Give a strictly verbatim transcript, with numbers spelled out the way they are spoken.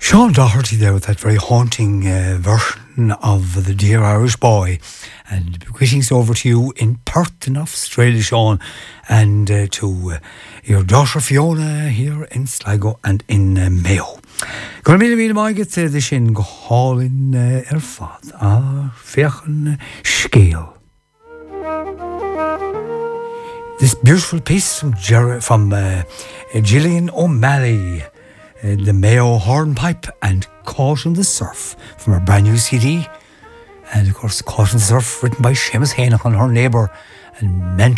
Sean Doherty there with that very haunting uh, version of The Dear Irish Boy. And greetings over to you in Perth in Australia, Sean, and uh, to uh, your daughter Fiona here in Sligo and in uh, Mayo. Go mí mí maigad de sin go hálinn ar fad a fechan scéal. This beautiful piece from, Jer- from uh, Gillian O'Malley, uh, the Mayo Hornpipe and Caught in the Surf from her brand new C D. And of course, Caught in the Surf, written by Seamus Hainoch and her neighbour and mentor